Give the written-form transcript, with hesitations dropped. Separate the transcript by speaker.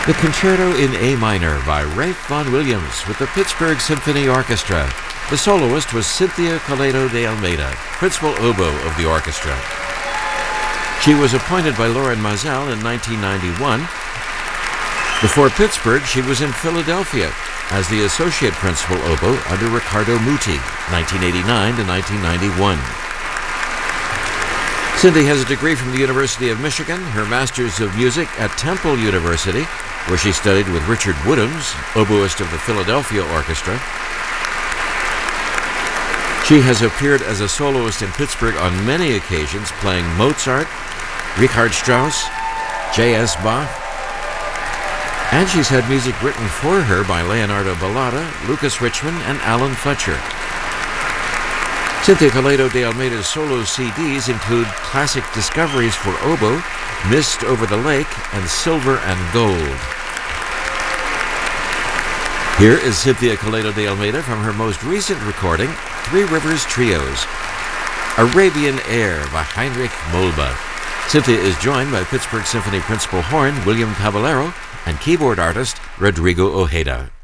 Speaker 1: The Concerto in A minor by Ralph Vaughan Williams with the Pittsburgh Symphony Orchestra. The soloist was Cynthia Collado de Almeida, principal oboe of the orchestra. She was appointed by Loren Maazel in 1991. Before Pittsburgh, she was in Philadelphia as the associate principal oboe under Riccardo Muti, 1989 to 1991. Cindy has a degree from the University of Michigan, her Master's of Music at Temple University, where she studied with Richard Woodhams, oboist of the Philadelphia Orchestra. She has appeared as a soloist in Pittsburgh on many occasions, playing Mozart, Richard Strauss, J.S. Bach, and she's had music written for her by Leonardo Ballata, Lucas Richmond, and Alan Fletcher. Cynthia Collado de Almeida's solo CDs include classic discoveries for oboe, Mist Over the Lake, and Silver and Gold. Here is Cynthia Collado de Almeida from her most recent recording, Three Rivers Trios, Arabian Air by Heinrich Molbach. Cynthia is joined by Pittsburgh Symphony principal horn William Cavallero and keyboard artist Rodrigo Ojeda.